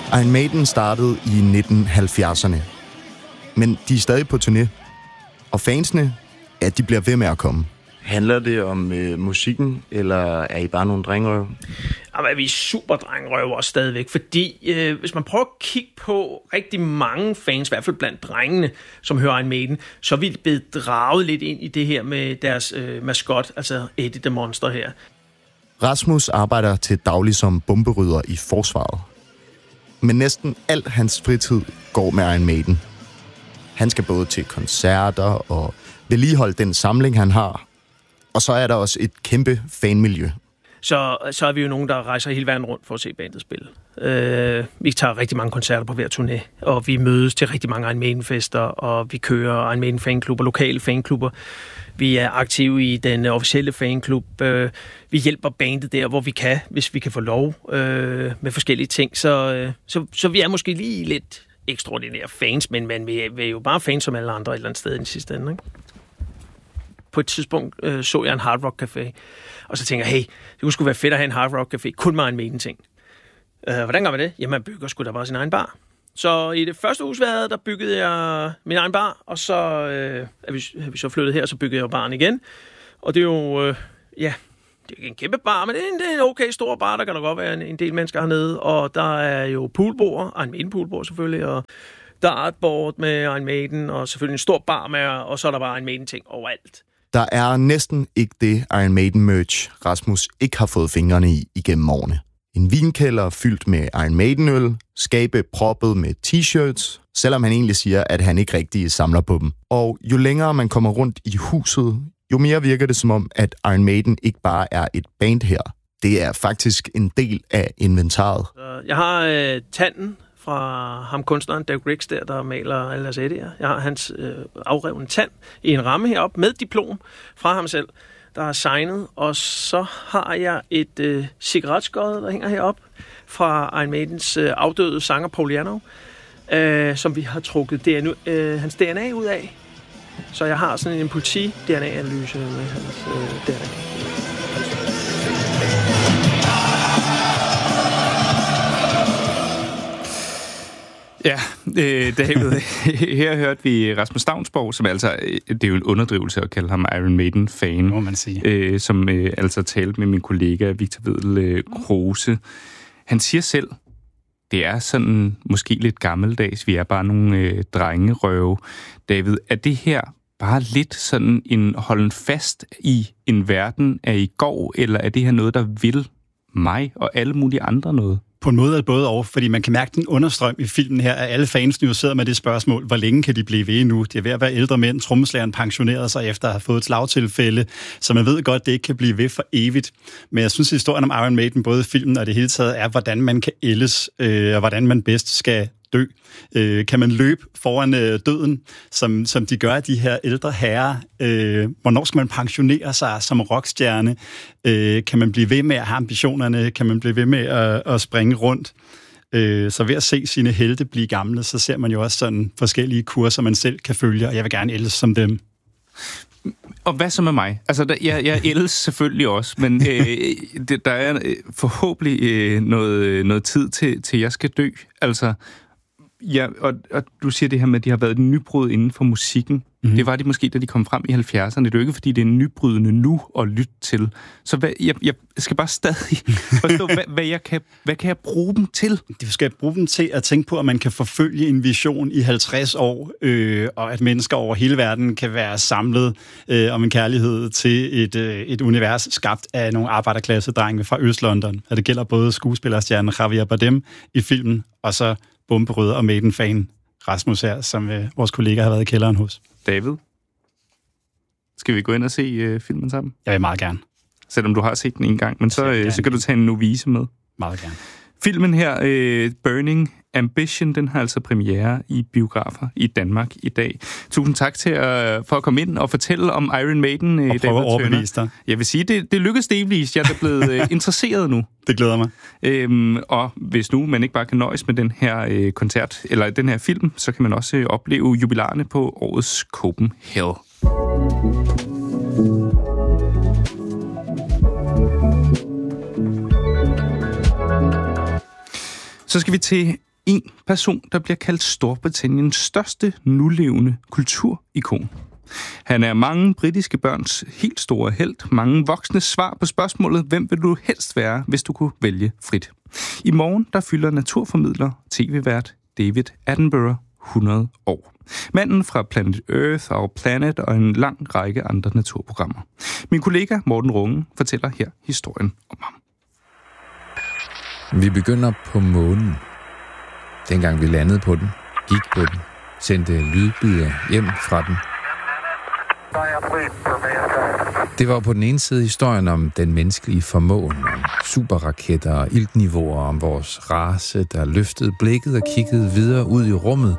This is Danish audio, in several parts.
Iron Maiden startede i 1970'erne. Men de er stadig på turné. Og fansene, ja, de bliver ved med at komme. Handler det om musikken, eller er I bare nogle drengerøv? Jamen, vi er super drengerøv også stadigvæk, fordi hvis man prøver at kigge på rigtig mange fans, i hvert fald blandt drengene, som hører Iron Maiden, så er vi blevet draget lidt ind i det her med deres maskot, altså Eddie the Monster her. Rasmus arbejder til daglig som bomberydder i forsvaret. Men næsten alt hans fritid går med Iron Maiden. Han skal både til koncerter og vedligeholde den samling, han har. Og så er der også et kæmpe fanmiljø. Så er vi jo nogen, der rejser hele verden rundt for at se bandet spille. Vi tager rigtig mange koncerter på hver turné, og vi mødes til rigtig mange Iron Maiden-fester, og vi kører Iron Maiden-fanklubber, lokale fanklubber. Vi er aktive i den officielle fanklub. Vi hjælper bandet der, hvor vi kan, hvis vi kan få lov med forskellige ting. Så vi er måske lige lidt ekstraordinære fans, men vi er jo bare fans som alle andre et eller andet sted i den sidste ende, ikke? På et tidspunkt så jeg en Hard Rock Café, og så tænker jeg, hey, det kunne sgu være fedt at have en Hard Rock Café, kun med en Maiden-ting. Hvordan gør man det? Jamen, man bygger sgu da bare sin egen bar. Så i det første uges der byggede jeg min egen bar, og så er vi så flyttet her, så byggede jeg baren igen. Og det er jo, det er ikke en kæmpe bar, men det er en okay stor bar, der kan da godt være en del mennesker hernede. Og der er jo poolbord, Iron Maiden poolbord selvfølgelig, og der er artboard med Iron Maiden, og selvfølgelig en stor bar med, og så er der bare Iron Maiden-ting overalt. Der er næsten ikke det Iron Maiden-merch, Rasmus ikke har fået fingrene i igennem årene. En vinkælder fyldt med Iron Maiden-øl, skabe proppet med t-shirts, selvom han egentlig siger, at han ikke rigtig samler på dem. Og jo længere man kommer rundt i huset, jo mere virker det som om, at Iron Maiden ikke bare er et band her. Det er faktisk en del af inventaret. Jeg har tanden fra ham kunstneren Dave Griggs der maler alle deres Eddie'er. Jeg har hans afrevne tand i en ramme heroppe med diplom fra ham selv, der har signet. Og så har jeg et cigaretskod, der hænger heroppe fra Iron Maidens afdøde sanger Paul Janov, som vi har trukket hans DNA ud af. Så jeg har sådan en politi-DNA-analyse med hans DNA. Ja, David, her hørte vi Rasmus Stavnsborg, som altså, det er jo en underdrivelse at kalde ham Iron Maiden-fan, må man sige. Som altså talte med min kollega Victor Vedel Kruse. Han siger selv, det er sådan måske lidt gammeldags, vi er bare nogle drengerøve. David, er det her bare lidt sådan en holden fast i en verden af i går, eller er det her noget, der vil mig og alle mulige andre noget? På en måde er det både og, fordi man kan mærke den understrøm i filmen her, at alle fans nu sidder med det spørgsmål, hvor længe kan de blive ved nu? Det er ved at være ældre mænd, trommeslageren pensionerede sig efter at have fået et slagtilfælde, så man ved godt, det ikke kan blive ved for evigt. Men jeg synes, at historien om Iron Maiden, både filmen og det hele taget, er, hvordan man kan ældes, og hvordan man bedst skal dø. Kan man løbe foran døden, som de gør, de her ældre herrer? Hvornår skal man pensionere sig som rockstjerne? Kan man blive ved med at have ambitionerne? Kan man blive ved med at springe rundt? Så ved at se sine helte blive gamle, så ser man jo også sådan forskellige kurser, man selv kan følge, og jeg vil gerne ældes som dem. Og hvad så med mig? Altså, jeg ældes selvfølgelig også, men der er forhåbentlig noget tid til jeg skal dø. Altså, ja, og du siger det her med, at de har været et nybrud inden for musikken. Mm-hmm. Det var de måske, da de kom frem i 70'erne. Det er jo ikke, fordi det er nybrydende nu at lytte til. Så jeg skal bare stadig forstå, hvad kan jeg bruge dem til? Du skal bruge dem til at tænke på, at man kan forfølge en vision i 50 år, og at mennesker over hele verden kan være samlet om en kærlighed til et univers skabt af nogle arbejderklassedrenge fra Øst-London. Og det gælder både skuespillerstjernen Javier Bardem i filmen, og så bomberydder og Maiden-fan Rasmus her, som vores kollega har været i kælderen hos. David, skal vi gå ind og se filmen sammen? Jeg vil meget gerne. Selvom du har set den en gang, men så kan du tage en novise med. Meget gerne. Filmen her, Burning Ambition, den har altså premiere i biografer i Danmark i dag. Tusind tak for at komme ind og fortælle om Iron Maiden. Og prøve at overbevise dig. Jeg vil sige, det lykkedes delvist. Jeg er blevet interesseret nu. Det glæder mig. Og hvis nu man ikke bare kan nøjes med den her koncert, eller den her film, så kan man også opleve jubilarerne på årets Copenhagen. Så skal vi til en person, der bliver kaldt Storbritanniens største nulevende kulturikon. Han er mange britiske børns helt store helt, mange voksne svar på spørgsmålet, hvem vil du helst være, hvis du kunne vælge frit. I morgen, der fylder naturformidler tv-vært David Attenborough 100 år. Manden fra Planet Earth, Our Planet og en lang række andre naturprogrammer. Min kollega Morten Runge fortæller her historien om ham. Vi begynder på månen. Dengang vi landede på den, gik på den, sendte lydbidder hjem fra den. Det var på den ene side historien om den menneskelige formåen, om superraketter og iltniveauer, om vores race, der løftede blikket og kiggede videre ud i rummet.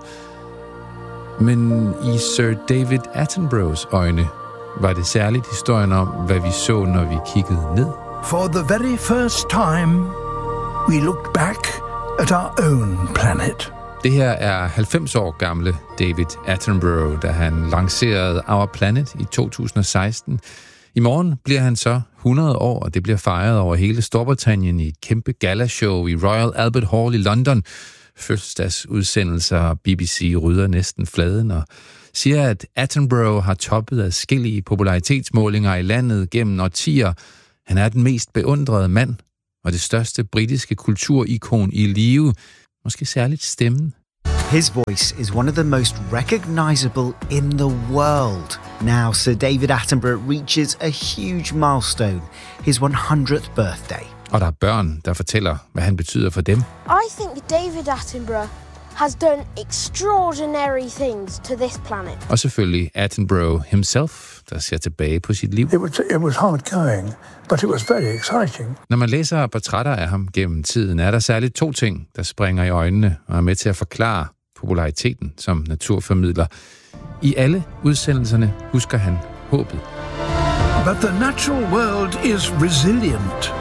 Men i Sir David Attenboroughs øjne var det særligt historien om, hvad vi så, når vi kiggede ned. For the very first time, we looked back at our own planet. Det her er 90 år gamle David Attenborough, da han lancerede Our Planet i 2016. I morgen bliver han så 100 år, og det bliver fejret over hele Storbritannien i et kæmpe galashow i Royal Albert Hall i London. Fødselsdagsudsendelser, BBC rydder næsten fladen og siger, at Attenborough har toppet adskillige popularitetsmålinger i landet gennem årtier. Han er den mest beundrede mand og det største britiske kulturikon i live. Måske særligt stemmen. His voice is one of the most recognizable in the world. Now, Sir David Attenborough reaches a huge milestone, his 100th birthday. Og der er børn, der fortæller, hvad han betyder for dem. I think David Attenborough has done extraordinary things to this planet. Og selvfølgelig Attenborough himself, der ser tilbage på sit liv. It was hard going, but it was very exciting. Når man læser portrætter af ham gennem tiden, er der særligt 2 ting, der springer i øjnene og er med til at forklare populariteten som naturformidler. I alle udsendelserne husker han håbet. But the natural world is resilient.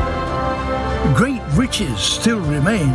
Great riches still remain.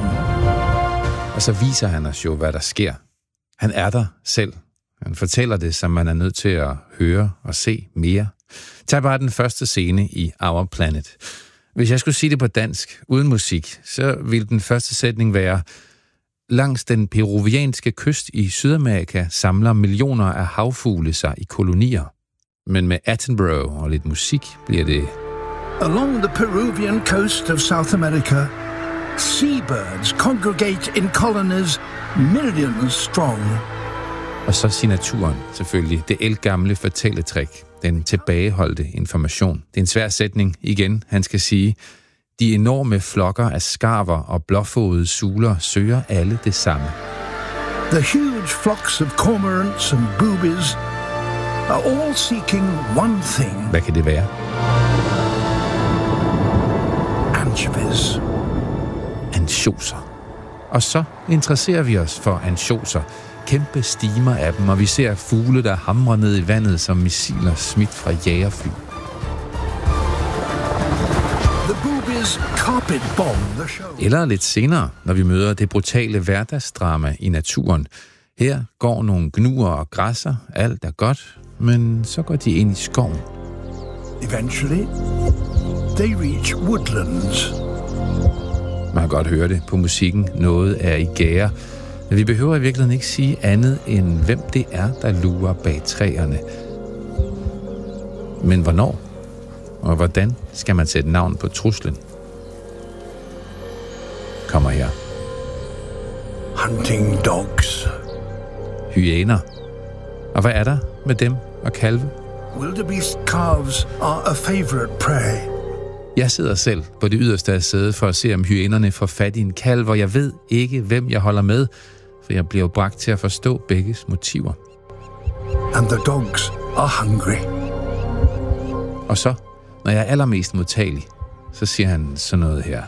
Og så viser han os jo, hvad der sker. Han er der selv. Han fortæller det, som man er nødt til at høre og se mere. Tag bare den første scene i Our Planet. Hvis jeg skulle sige det på dansk, uden musik, så ville den første sætning være: langs den peruvianske kyst i Sydamerika samler millioner af havfugle sig i kolonier. Men med Attenborough og lidt musik bliver det: along the Peruvian coast of South America, seabirds congregate in colonies millions strong. Og så signaturen, selvfølgelig. Det ældgamle fortælletrik. Den tilbageholdte information. Det er en svær sætning igen, han skal sige. De enorme flokker af skarver og blåfodede suler søger alle det samme. The huge flocks of cormorants and boobies are all seeking one thing. Hvad kan det være? Anchovies. Ansjoser. Og så interesserer vi os for ansjoser. Kæmpe stimer af dem, og vi ser fugle, der hamrer ned i vandet som missiler smidt fra jagerfly. The boobies carpet bomb the show. Eller lidt senere, når vi møder det brutale hverdagsdrama i naturen. Her går nogle gnuer og græsser, alt er godt, men så går de ind i skoven. Eventually, they reach woodlands. Man kan godt høre det på musikken. Noget er i gære. Men vi behøver i virkeligheden ikke sige andet end, hvem det er, der lurer bag træerne. Men hvornår? Og hvordan skal man sætte navn på truslen? Kommer her. Hunting dogs. Hyæner. Og hvad er der med dem og kalve? Wildebeest calves are a favorite prey. Jeg sidder selv på det yderste af sædet for at se, om hyænerne får fat i en kalv, og jeg ved ikke, hvem jeg holder med, for jeg bliver jo bragt til at forstå begges motiver. And the dogs are hungry. Og så, når jeg er allermest modtagelig, så siger han sådan noget her.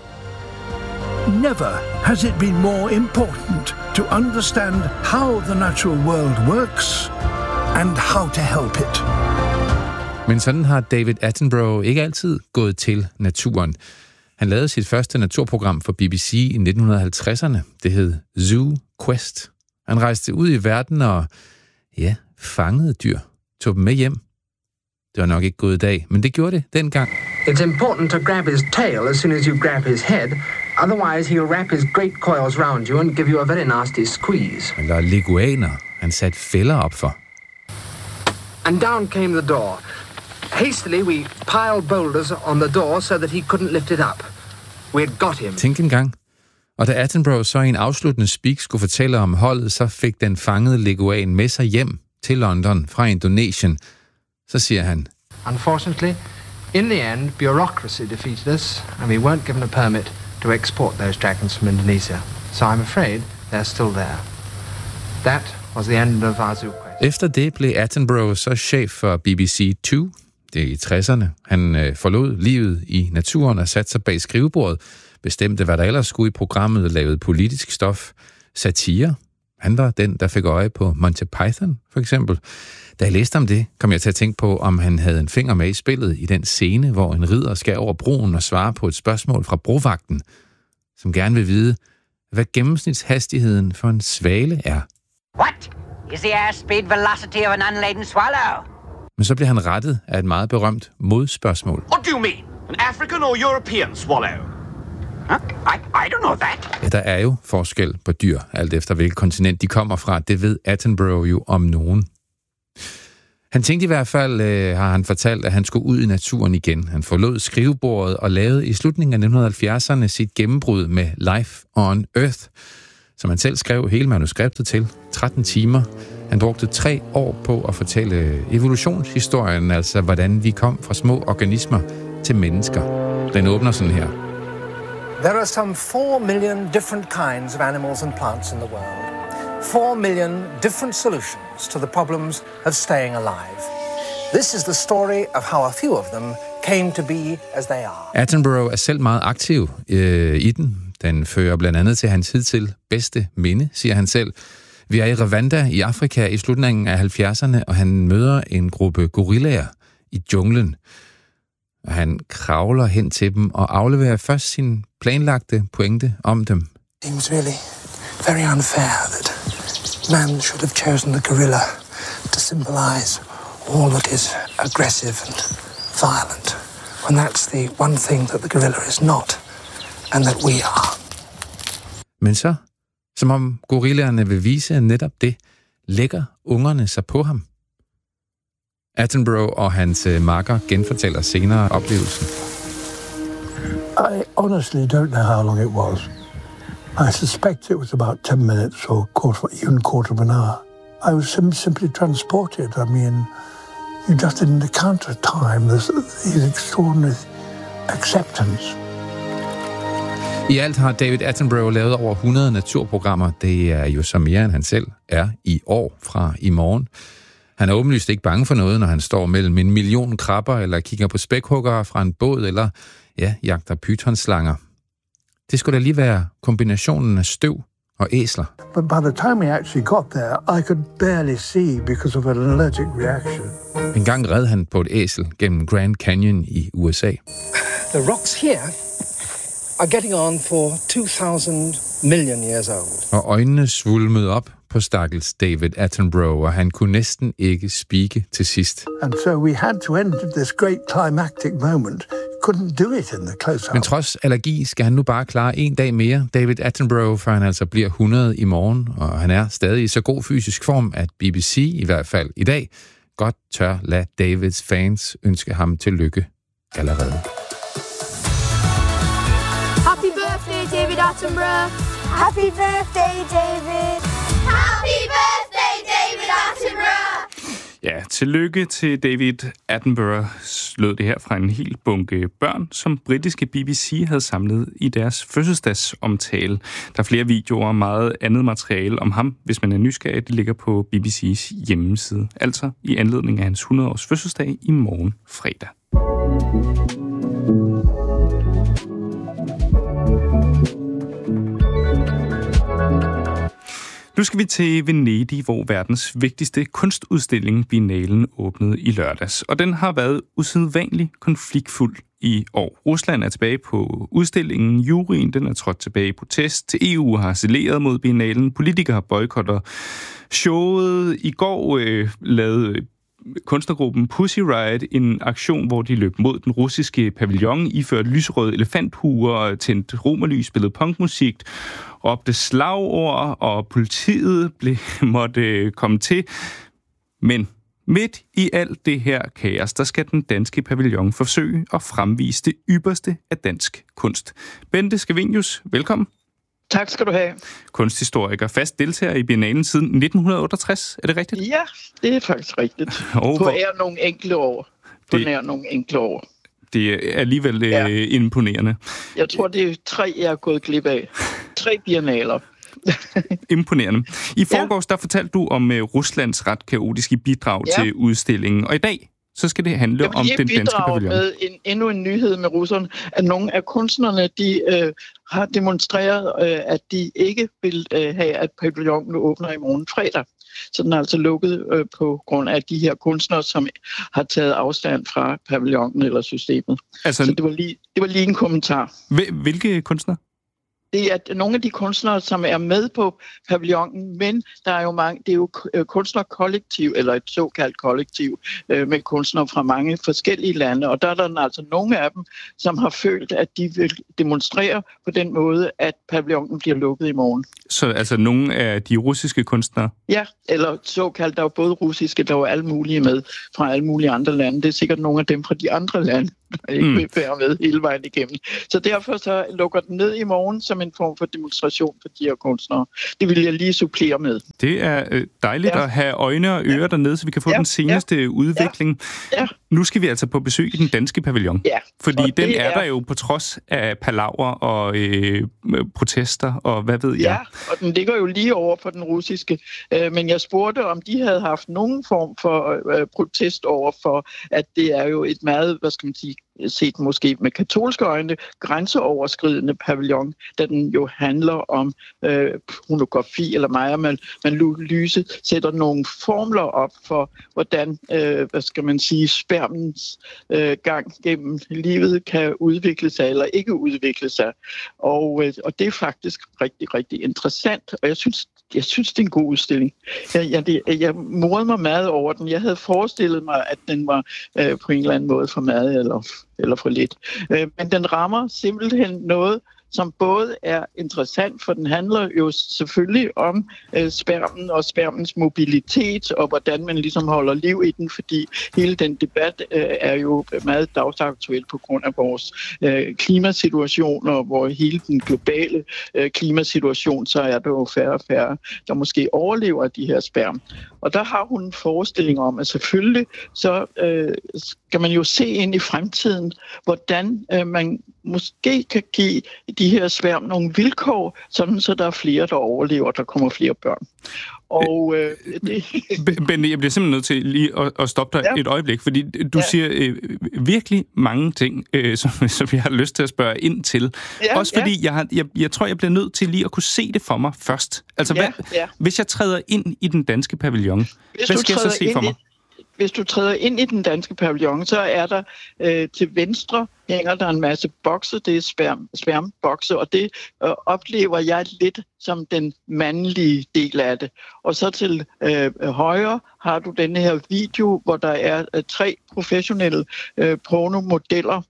Never has it been more important to understand how the natural world works and how to help it. Men sådan har David Attenborough ikke altid gået til naturen. Han lavede sit første naturprogram for BBC i 1950'erne. Det hed Zoo Quest. Han rejste ud i verden og, fangede dyr. Tog dem med hjem. Det var nok ikke gået i dag, men det gjorde det dengang. It's important to grab his tail as soon as you grab his head, Otherwise, he'll wrap his great coils round you and give you a very nasty squeeze. Men der er leguaner, han satte fælder op for. And down came the door. Hastily, we piled boulders on the door so that he couldn't lift it up. We had got him. Tænk engang. Og da Attenborough så i en afsluttende speak skulle fortælle om holdet, så fik den fangede leguan med sig hjem til London fra Indonesien. Så siger han, Unfortunately, in the end, bureaucracy defeated us, and we weren't given a permit to export those dragons from Indonesia. So I'm afraid they're still there. That was the end of our zoo quest. Efter det blev Attenborough så chef for BBC 2. Det er i 60'erne. Han forlod livet i naturen og satte sig bag skrivebordet, bestemte, hvad der ellers skulle i programmet, lavede politisk stof, satire. Han var den, der fik øje på Monty Python, for eksempel. Da jeg læste om det, kom jeg til at tænke på, om han havde en finger med i spillet i den scene, hvor en ridder skal over broen og svare på et spørgsmål fra brovagten, som gerne vil vide, hvad gennemsnitshastigheden for en svale er. What is the airspeed velocity of an unladen swallow? Men så bliver han rettet af et meget berømt modspørgsmål. What do you mean? An African or European swallow? Huh? I don't know that. Ja, der er jo forskel på dyr, alt efter hvilket kontinent de kommer fra. Det ved Attenborough jo om nogen. Han tænkte i hvert fald, har han fortalt, at han skulle ud i naturen igen. Han forlod skrivebordet og lavede i slutningen af 1970'erne sit gennembrud med Life on Earth, som han selv skrev hele manuskriptet til. 13 timer. Han brugte 3 år på at fortælle evolutionshistorien, altså hvordan vi kom fra små organismer til mennesker. Den åbner sådan her. There are some 4 million different kinds of animals and plants in the world. 4 million different solutions to the problems of staying alive. This is the story of how a few of them came to be as they are. Attenborough er selv meget aktiv i den. Den fører blandt andet til hans hidtil bedste minde, siger han selv. Vi er i Rwanda i Afrika i slutningen af 70'erne, og han møder en gruppe gorillaer i junglen. Og han kravler hen til dem og afleverer først sin planlagte pointe om dem. It was really very unfair that man should have chosen the gorilla to symbolize all that is aggressive and violent, when that's the one thing that the gorilla is not, and that we are. Men så, som om gorillaerne vil vise netop det, lægger ungerne sig på ham. Attenborough og hans makker genfortæller senere oplevelsen. I honestly don't know how long it was. I suspect it was about 10 minutes or even quarter of an hour. I was simply transported. I mean, you just didn't account for time. There's this extraordinary acceptance. I alt har David Attenborough lavet over 100 naturprogrammer. Det er jo så mere, end han selv er i år fra i morgen. Han er åbenlyst ikke bange for noget, når han står mellem 1 million krabber, eller kigger på spækhuggere fra en båd, eller jagter pythonslanger. Det skulle da lige være kombinationen af støv og æsler. But by the time we actually got there, I could barely see because of an allergic reaction. En gang red han på et æsel gennem Grand Canyon i USA. The rocks here are getting on for 2,000 million years old. Og øjnene svulmede op på stakkels David Attenborough, og han kunne næsten ikke spike til sidst. And so we had to end this great climactic moment. Couldn't do it in the close-up. Men trods allergi skal han nu bare klare en dag mere, David Attenborough, før han altså bliver 100 i morgen, og han er stadig i så god fysisk form, at BBC i hvert fald i dag godt tør lade Davids fans ønske ham tillykke allerede. Happy birthday, David Attenborough. Happy birthday, David. Happy birthday, David Attenborough. Ja, tillykke til David Attenborough, lød det her fra en hel bunke børn, som britiske BBC havde samlet i deres fødselsdagsomtale. Der er flere videoer og meget andet materiale om ham, hvis man er nysgerrig. Det ligger på BBC's hjemmeside, altså i anledning af hans 100-års fødselsdag i morgen fredag. Nu skal vi til Venedig, hvor verdens vigtigste kunstudstilling, Biennalen, åbnede i lørdags. Og den har været usædvanligt konfliktfuld i år. Rusland er tilbage på udstillingen. Juryen den er trådt tilbage i protest. Til EU har harceleret mod Biennalen. Politikere boykotter showet. I går lavede kunstnergruppen Pussy Riot en aktion, hvor de løb mod den russiske pavillon, iført lyserøde elefanthuer, tændt romerlys, spillede punkmusik, råbte slagord, og politiet måtte komme til. Men midt i alt det her kaos, der skal den danske pavillon forsøge at fremvise det ypperste af dansk kunst. Bente Scavenius, velkommen. Tak skal du have. Kunsthistoriker, fast deltager i biennalen siden 1968, er det rigtigt? Ja, det er faktisk rigtigt. På nogle enkelte år. Det er alligevel imponerende. Jeg tror, det er 3, jeg er gået glip af. 3 biennaler. Imponerende. I forgårs, der fortalte du om Ruslands ret kaotiske bidrag til udstillingen, og i dag så skal det handle om den danske pavillon. Med endnu en nyhed med russerne, at nogle af kunstnerne, de har demonstreret, at de ikke vil have, at pavillonen åbner i morgen fredag. Så den er altså lukket på grund af de her kunstnere, som har taget afstand fra pavillonen eller systemet. Altså, så det var lige en kommentar. Hvilke kunstnere? Det er nogle af de kunstnere, som er med på pavillonen, men der er jo mange, det er jo kunstnerkollektiv, eller et såkaldt kollektiv, med kunstnere fra mange forskellige lande, og der er der altså nogle af dem, som har følt, at de vil demonstrere på den måde, at pavillonen bliver lukket i morgen. Så altså nogle af de russiske kunstnere? Ja, eller såkaldt, der er jo både russiske, der er alle mulige med fra alle mulige andre lande. Det er sikkert nogle af dem fra de andre lande, der ikke vil være med hele vejen igennem. Så derfor så lukker den ned i morgen som en form for demonstration for de her kunstnere. Det vil jeg lige supplere med. Det er dejligt at have øjne og ører dernede, så vi kan få den seneste udvikling. Ja. Nu skal vi altså på besøg i den danske pavillon. Ja. Fordi den er der jo på trods af palaver og protester og hvad ved jeg. Ja, og den ligger jo lige over for den russiske. Men jeg spurgte, om de havde haft nogen form for protest over for, at det er jo et meget, hvad skal man sige, set måske med katolske øjne, grænseoverskridende pavillon, da den jo handler om pornografi, eller man Lyse sætter nogle formler op for, hvordan, hvad skal man sige, spermens gang gennem livet kan udvikle sig eller ikke udvikle sig. Og det er faktisk rigtig, rigtig interessant, og jeg synes, det er en god udstilling. Jeg morede mig meget over den. Jeg havde forestillet mig, at den var på en eller anden måde for meget eller for lidt. Men den rammer simpelthen noget, som både er interessant, for den handler jo selvfølgelig om spermen og spermens mobilitet, og hvordan man ligesom holder liv i den, fordi hele den debat er jo meget dagsaktuel på grund af vores klimasituation, og hvor hele den globale klimasituation, så er der jo færre og færre, der måske overlever de her sperm. Og der har hun en forestilling om, at selvfølgelig så skal man jo se ind i fremtiden, hvordan man måske kan give de her sperm nogle vilkår, sådan så der er flere, der overlever, der kommer flere børn. Og Bente, jeg bliver simpelthen nødt til lige at stoppe dig et øjeblik, fordi du siger virkelig mange ting, som jeg har lyst til at spørge ind til. Også fordi jeg tror, jeg bliver nødt til lige at kunne se det for mig først. Altså, hvis jeg træder ind i den danske pavillon, hvad skal jeg så se for mig? Hvis du træder ind i den danske pavillon, så er der til venstre hænger der en masse bokse, det er spermbokse, og det oplever jeg lidt som den mandlige del af det. Og så til højre har du denne her video, hvor der er 3 professionelle pornomodeller,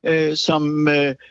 som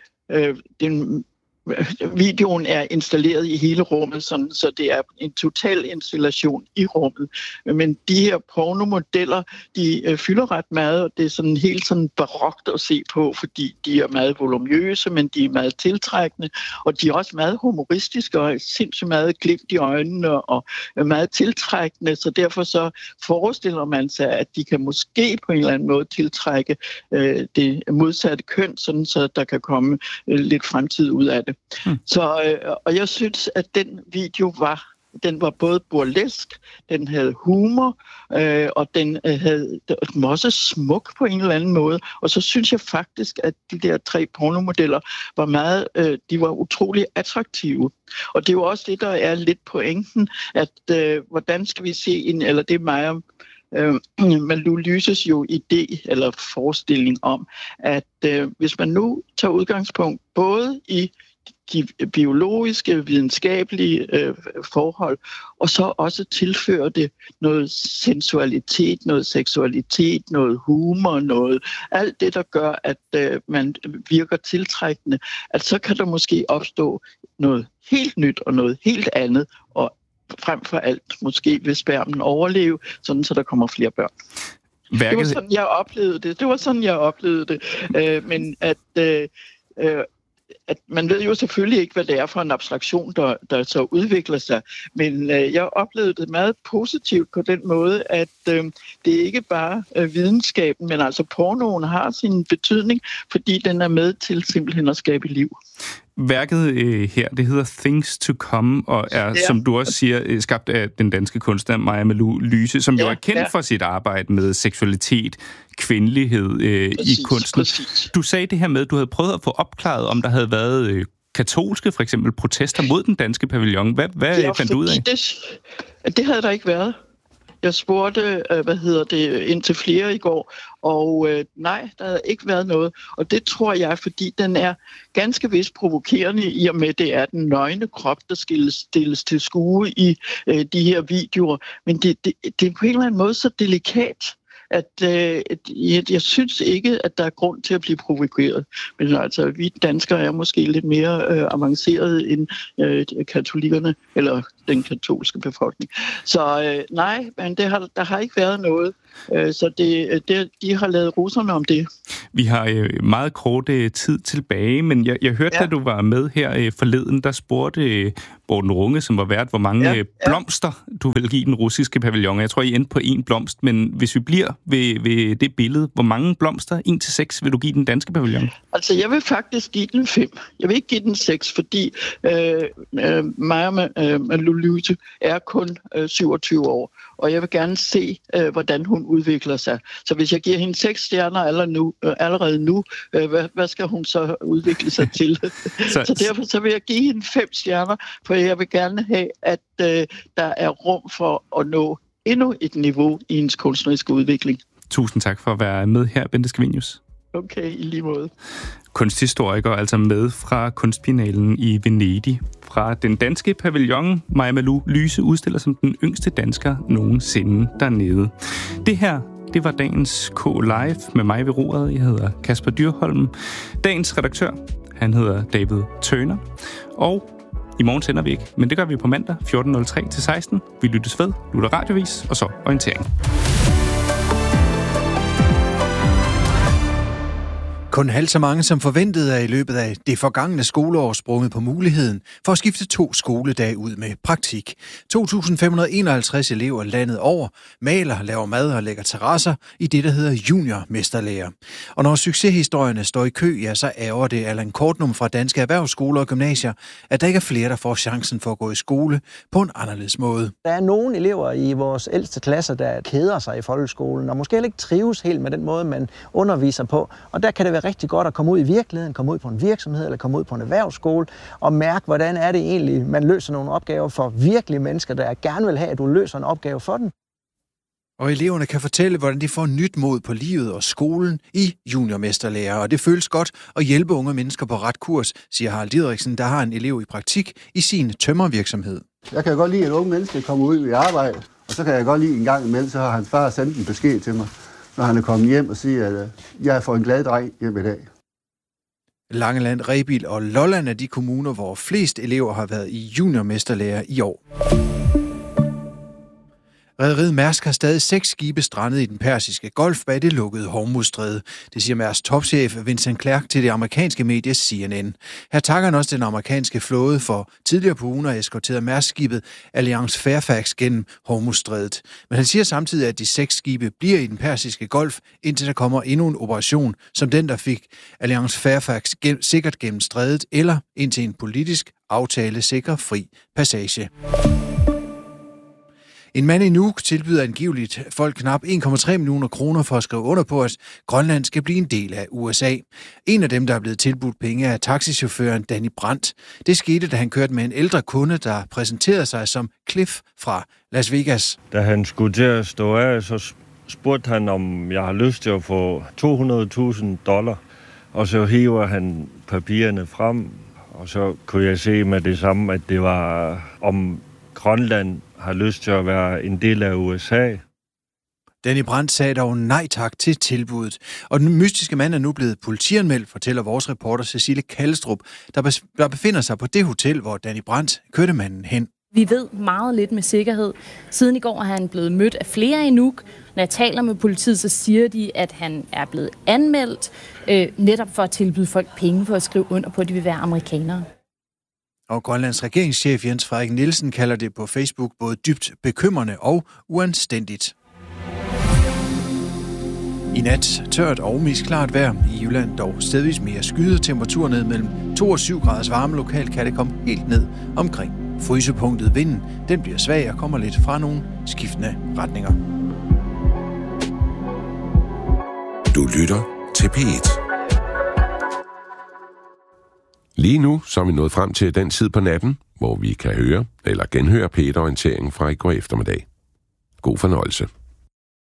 videoen er installeret i hele rummet, sådan, så det er en total installation i rummet. Men de her pornomodeller, de fylder ret meget, og det er sådan helt sådan barokt at se på, fordi de er meget volumøse, men de er meget tiltrækkende, og de er også meget humoristiske og sindssygt meget glimt i øjnene og meget tiltrækkende, så derfor så forestiller man sig, at de kan måske på en eller anden måde tiltrække det modsatte køn, sådan så der kan komme lidt fremtid ud af det. Så, og jeg synes, at den video var både burlesk, den havde humor, og den var også smuk på en eller anden måde. Og så synes jeg faktisk, at de der 3 pornomodeller var de var utrolig attraktive. Og det er jo også det, der er lidt pointen, at hvordan skal vi se eller det er mig Malou Lyses jo idé eller forestilling om, at hvis man nu tager udgangspunkt både i de biologiske, videnskabelige forhold, og så også tilføre det noget sensualitet, noget seksualitet, noget humor, noget alt det, der gør, at man virker tiltrækkende, at så kan der måske opstå noget helt nyt og noget helt andet, og frem for alt måske vil spermen overleve, sådan så der kommer flere børn. Det var sådan, jeg oplevede det. Men at man ved jo selvfølgelig ikke, hvad det er for en abstraktion, der så udvikler sig. Men jeg oplevede det meget positivt på den måde, at det ikke bare videnskaben, men altså pornoen har sin betydning, fordi den er med til simpelthen at skabe liv. Værket her, det hedder Things to Come, og er, som du også siger, skabt af den danske kunstner Maja Malou Lyse, som jo er kendt for sit arbejde med seksualitet, kvindelighed i kunsten. Præcis. Du sagde det her med, at du havde prøvet at få opklaret, om der havde været katolske, for eksempel, protester mod den danske pavillon. Hvad fandt du ud af? Det havde der ikke været. Jeg spurgte, indtil flere i går, og nej, der havde ikke været noget. Og det tror jeg, fordi den er ganske vist provokerende, i og med, det er den nøgne krop, der stilles til skue i de her videoer. Men det er på en eller anden måde så delikat, at jeg synes ikke, at der er grund til at blive provokeret. Men altså, vi danskere er måske lidt mere avancerede end katolikkerne, eller den katolske befolkning. Så nej, men der har ikke været noget. Så de har lavet russerne om det. Vi har meget kort tid tilbage, men jeg hørte, da du var med her forleden, der spurgte Morten Runge, som var vært, hvor mange blomster du vil give den russiske pavillon. Jeg tror, I endte på 1 blomst, men hvis vi bliver ved det billede, hvor mange blomster, 1-6, vil du give den danske pavillon? Altså, jeg vil faktisk give den 5. Jeg vil ikke give den 6, fordi Maja Malou Lyse er kun 27 år, og jeg vil gerne se, hvordan hun udvikler sig. Så hvis jeg giver hende 6 stjerner allerede nu, hvad skal hun så udvikle sig til? Så derfor så vil jeg give hende 5 stjerner, for jeg vil gerne have, at der er rum for at nå endnu et niveau i hendes kunstneriske udvikling. Tusind tak for at være med her, Bente Scavenius. Okay, i lige måde. Kunsthistoriker, altså med fra Kunstbiennalen i Venedig. Fra den danske pavillon, Maja Malou Lyse udstiller som den yngste dansker nogensinde dernede. Det her, det var dagens K-Live med mig ved roret. Jeg hedder Kasper Dyrholm. Dagens redaktør, han hedder David Turner. Og i morgen sender vi ikke, men det gør vi på mandag 14.03-16. Vi lyttes ved, lytter radiovis og så orientering. Kun halvt så mange som forventet er i løbet af det forgangne skoleår sprunget på muligheden for at skifte 2 skoledage ud med praktik. 2.551 elever landet over, maler, laver mad og lægger terrasser i det, der hedder juniormesterlærer. Og når succeshistorierne står i kø, ja, så ærger det Allan Kortnum fra Danske Erhvervsskoler og Gymnasier, at der ikke er flere, der får chancen for at gå i skole på en anderledes måde. Der er nogle elever i vores ældste klasser, der keder sig i folkeskolen, og måske ikke trives helt med den måde, man underviser på. Og der kan det være rigtig godt at komme ud i virkeligheden, komme ud på en virksomhed eller komme ud på en erhvervsskole og mærke, hvordan er det egentlig, man løser nogle opgaver for virkelige mennesker, der gerne vil have, at du løser en opgave for dem. Og eleverne kan fortælle, hvordan de får nyt mod på livet og skolen i juniormesterlærer. Og det føles godt at hjælpe unge mennesker på ret kurs, siger Harald Didriksen, der har en elev i praktik i sin tømmervirksomhed. Jeg kan godt lide, at unge mennesker kommer ud i arbejde, og så kan jeg godt lide en gang imellem, så har hans far sendt en besked til mig, når han er kommet hjem og siger, at jeg får en glad dreng hjem i dag. Langeland, Rebild og Lolland er de kommuner, hvor flest elever har været i juniormesterlærer i år. Rederiet Mærsk har stadig 6 skibe strandet i den persiske golf bag det lukkede Hormuzstræde. Det siger Mærsks topchef Vincent Clerc til det amerikanske medie CNN. Her takker han også den amerikanske flåde for tidligere på ugen at eskortere Mærsk-skibet Alliance Fairfax gennem Hormuzstrædet. Men han siger samtidig, at de 6 skibe bliver i den persiske golf, indtil der kommer endnu en operation, som den, der fik Alliance Fairfax sikkert gennem strædet, eller indtil en politisk aftale sikrer fri passage. En mand i Nuuk tilbyder angiveligt folk knap 1,3 millioner kroner for at skrive under på, at Grønland skal blive en del af USA. En af dem, der er blevet tilbudt penge, er taxichaufføren Danny Brandt. Det skete, da han kørte med en ældre kunde, der præsenterede sig som Cliff fra Las Vegas. Da han skulle til at stå af, så spurgte han, om jeg har lyst til at få $200,000, og så hiver han papirerne frem, Og så kunne jeg se med det samme, at det var om Grønland har lyst til at være en del af USA. Danny Brandt sagde dog nej tak til tilbuddet. Og den mystiske mand er nu blevet politianmeldt, fortæller vores reporter Cecilie Kallestrup, der befinder sig på det hotel, hvor Danny Brandt kørte manden hen. Vi ved meget lidt med sikkerhed. Siden i går er han blevet mødt af flere i Nuuk. Når jeg taler med politiet, så siger de, at han er blevet anmeldt, netop for at tilbyde folk penge for at skrive under på, at de vil være amerikanere. Og Grønlands regeringschef Jens Frederik Nielsen kalder det på Facebook både dybt bekymrende og uanstændigt. I nat tørt og misklart vejr. I Jylland dog stedvis mere skyet, temperatur ned mellem 2 og 7 graders varme. Lokalt kan det komme helt ned omkring frysepunktet. Vinden den bliver svag og kommer lidt fra nogle skiftende retninger. Du lytter til P1. Lige nu så er vi nået frem til den tid på natten, hvor vi kan høre eller genhøre P1-orienteringen fra i går eftermiddag. God fornøjelse.